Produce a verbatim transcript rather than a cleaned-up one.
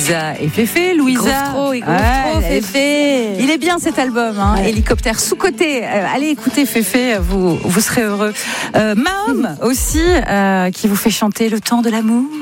Louisa et Féfé. Louisa, il groove trop, il groove ouais, trop, Féfé. Il est bien cet album, hein, ouais. Hélicoptère sous-côté. Euh, allez écouter Féfé, vous, vous serez heureux. Euh, Mahom aussi, euh, qui vous fait chanter Le temps de l'amour.